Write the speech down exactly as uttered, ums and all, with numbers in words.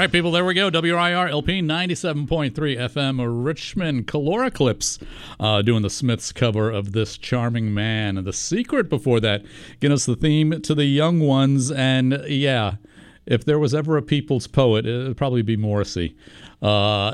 right, people, there we go. W I R L P ninety-seven point three F M Richmond. Calora Clips uh, doing the Smiths cover of This Charming Man. And The Secret before that, getting us the theme to the young ones. And yeah, if there was ever a people's poet, it would probably be Morrissey. Uh,